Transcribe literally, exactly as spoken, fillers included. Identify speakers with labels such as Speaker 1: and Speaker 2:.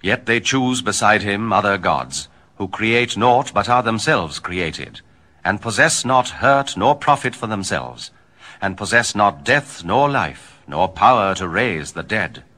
Speaker 1: Yet they choose beside him other gods, who create naught but are themselves created, and possess not hurt nor profit for themselves, and possess not death nor life, nor power to raise the dead.